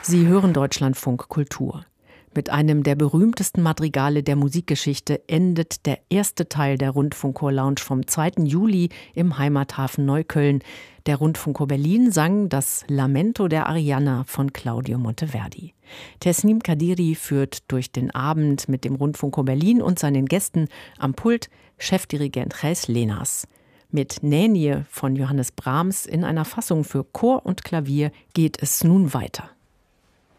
Sie hören Deutschlandfunk Kultur. Mit einem der berühmtesten Madrigale der Musikgeschichte endet der erste Teil der Rundfunkchor-Lounge vom 2. Juli im Heimathafen Neukölln. Der Rundfunkchor Berlin sang das Lamento der Arianna von Claudio Monteverdi. Tesnim Kadiri führt durch den Abend mit dem Rundfunkchor Berlin und seinen Gästen am Pult Chefdirigent Gijs Lenas. Mit Nänie von Johannes Brahms in einer Fassung für Chor und Klavier geht es nun weiter.